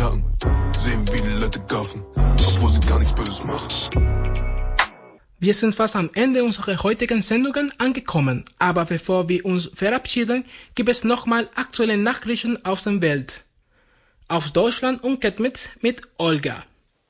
Jacken. Sehen, wie die Leute gaffen, obwohl sie gar nichts Böses machen. Wir sind fast am Ende unserer heutigen Sendungen angekommen, aber bevor wir uns verabschieden, gibt es nochmal aktuelle Nachrichten aus der Welt. Aus Deutschland und Chemnitz mit Olga.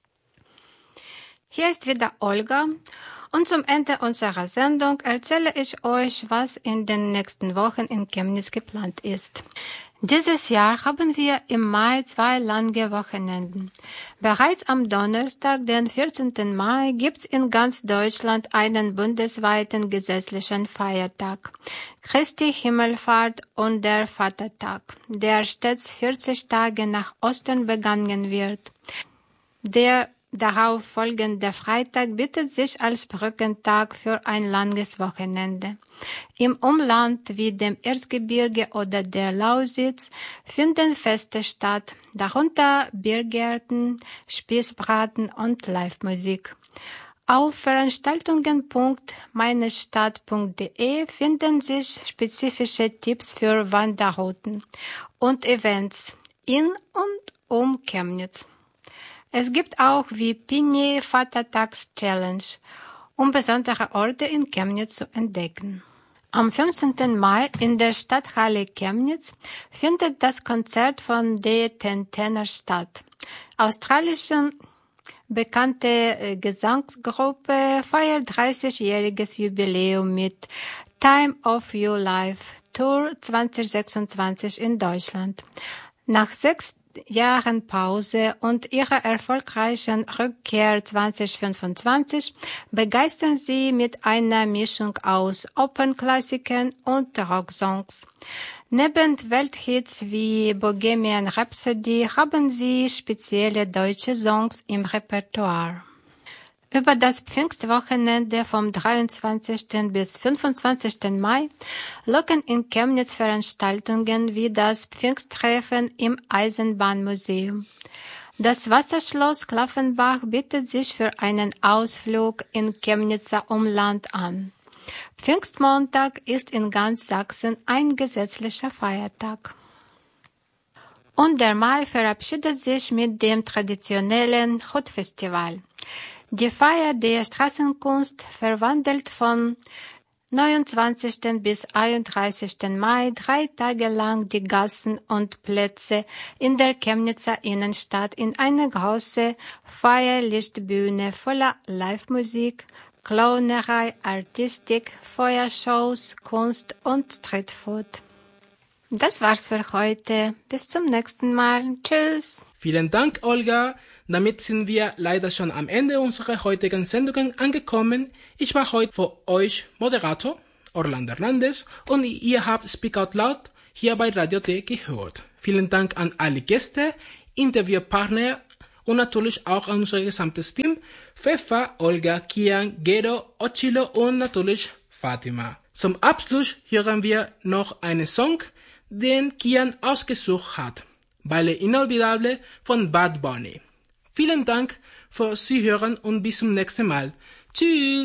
Hier ist wieder Olga und zum Ende unserer Sendung erzähle ich euch, was in den nächsten Wochen in Chemnitz geplant ist. Dieses Jahr haben wir im Mai 2 lange Wochenenden. Bereits am Donnerstag, den 14. Mai, gibt's in ganz Deutschland einen bundesweiten gesetzlichen Feiertag. Christi Himmelfahrt und der Vatertag, der stets 40 Tage nach Ostern begangen wird. Der darauf folgende Freitag bietet sich als Brückentag für ein langes Wochenende. Im Umland wie dem Erzgebirge oder der Lausitz finden Feste statt, darunter Biergärten, Spießbraten und Livemusik. Auf veranstaltungen.meinestadt.de finden sich spezifische Tipps für Wanderrouten und Events in und um Chemnitz. Es gibt auch wie Pini Vatertags-Challenge, um besondere Orte in Chemnitz zu entdecken. Am 15. Mai in der Stadthalle Chemnitz findet das Konzert von The Ten Tenors statt. Australische bekannte Gesangsgruppe feiert 30-jähriges Jubiläum mit Time of Your Life Tour 2026 in Deutschland. Nach 6 Jahren Pause und ihrer erfolgreichen Rückkehr 2025 begeistern sie mit einer Mischung aus Opernklassikern und Rocksongs. Neben Welthits wie Bohemian Rhapsody haben sie spezielle deutsche Songs im Repertoire. Über das Pfingstwochenende vom 23. bis 25. Mai locken in Chemnitz Veranstaltungen wie das Pfingsttreffen im Eisenbahnmuseum. Das Wasserschloss Klaffenbach bietet sich für einen Ausflug in Chemnitzer Umland an. Pfingstmontag ist in ganz Sachsen ein gesetzlicher Feiertag. Und der Mai verabschiedet sich mit dem traditionellen Hutfestival. Die Feier der Straßenkunst verwandelt von 29. bis 31. Mai 3 Tage lang die Gassen und Plätze in der Chemnitzer Innenstadt in eine große Feierlichtbühne voller Livemusik, Clownerei, Artistik, Feuershows, Kunst und Streetfood. Das war's für heute. Bis zum nächsten Mal. Tschüss. Vielen Dank, Olga. Damit sind wir leider schon am Ende unserer heutigen Sendungen angekommen. Ich war heute für euch Moderator, Orlando Hernandez, und ihr habt Speak Out Loud hier bei Radio T gehört. Vielen Dank an alle Gäste, Interviewpartner und natürlich auch an unser gesamtes Team, Pfeffer, Olga, Kian, Gero, Ochilo und natürlich Fatima. Zum Abschluss hören wir noch einen Song, den Kian ausgesucht hat, Baile Inolvidable von Bad Bunny. Vielen Dank fürs Zuhören und bis zum nächsten Mal. Tschüss!